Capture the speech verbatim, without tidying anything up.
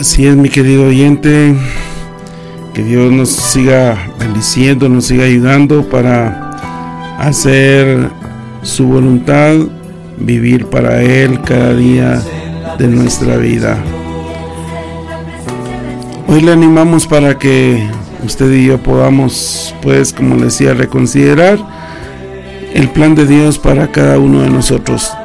Así es, mi querido oyente, que Dios nos siga bendiciendo, nos siga ayudando para hacer su voluntad, vivir para Él cada día de nuestra vida. Hoy le animamos para que usted y yo podamos, pues, como le decía, reconsiderar el plan de Dios para cada uno de nosotros.